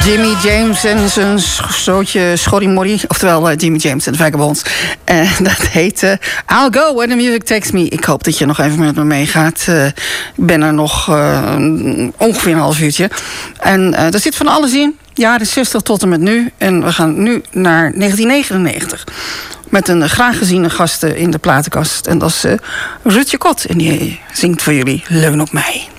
Jimmy James en zijn zootje Schorrimorrie. Oftewel Jimmy James en de Vagabonds. Dat heet I'll Go Where the Music Takes Me. Ik hoop dat je nog even met me meegaat. Ik ben er nog ongeveer een half uurtje. En er zit van alles in. Jaren 60 tot en met nu. En we gaan nu naar 1999. Met een graag geziene gast in de platenkast. En dat is Rutje Kot. En die zingt voor jullie Leun op mij.